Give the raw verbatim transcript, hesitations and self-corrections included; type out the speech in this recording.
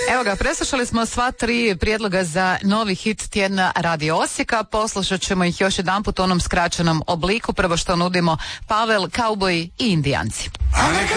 Evo ga, preslušali smo sva tri prijedloga za novi hit tjedna Radio Osijeka. Poslušat ćemo ih još jedanput u onom skraćenom obliku. Prvo što nudimo: Pavel, Kauboji i Indijanci. A neka